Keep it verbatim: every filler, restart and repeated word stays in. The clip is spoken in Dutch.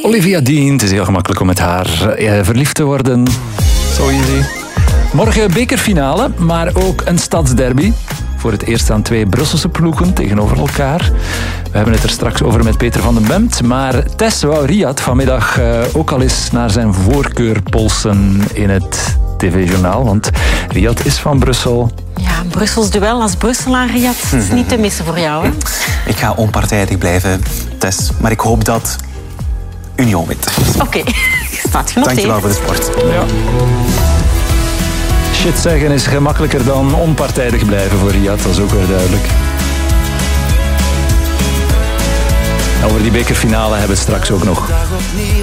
Olivia Dean, het is heel gemakkelijk om met haar eh, verliefd te worden. Zo easy. Morgen bekerfinale, maar ook een stadsderby. Voor het eerst staan twee Brusselse ploegen tegenover elkaar. We hebben het er straks over met Peter van den Bemt. Maar Tess wou Riyad vanmiddag uh, ook al eens naar zijn voorkeur polsen in het tv-journaal. Want Riyad is van Brussel. Ja, een Brussels duel als Brusselaar, Riyad. Het is niet te missen voor jou, hè? Ik ga onpartijdig blijven, Tess. Maar ik hoop dat Union wint. Oké, okay. Staat genoteerd. Dankjewel voor de sport. Ja. Shit zeggen is gemakkelijker dan onpartijdig blijven voor Riyad, dat is ook weer duidelijk. Over die bekerfinale hebben we het straks ook nog.